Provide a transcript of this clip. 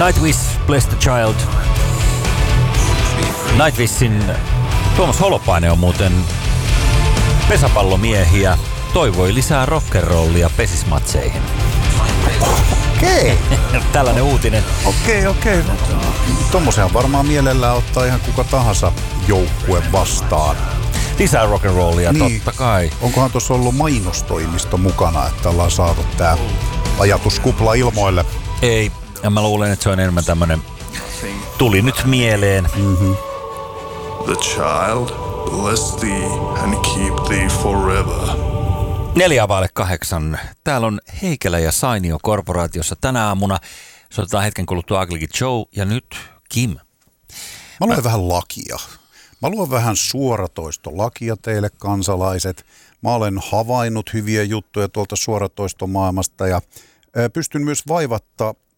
Nightwish, Bless the Child. Nightwishin Tuomas Holopainen on muuten pesäpallomiehiä. Toivoi lisää rock'n'rollia pesismatseihin. Okei. Tällainen uutinen. Okei. Tommosehan varmaan mielellään ottaa ihan kuka tahansa joukkue vastaan. Lisää rock'n'rollia, niin. Totta kai. Onkohan tuossa ollut mainostoimisto mukana, että ollaan saatu tää ajatuskupla ilmoille? Ei, ja mä luulen, että se on enemmän tämmönen tuli nyt mieleen. Mm-hmm. The child, bless thee and keep thee forever. 7:45. Täällä on Heikelä ja Sainio korporaatiossa tänä aamuna. Soitetaan hetken kuluttua Ugly Kid Joe ja nyt Kim. Mä luen vähän lakia. Mä luen vähän suoratoistolakia teille kansalaiset. Mä olen havainnut hyviä juttuja tuolta suoratoistomaailmasta ja pystyn myös vaivatta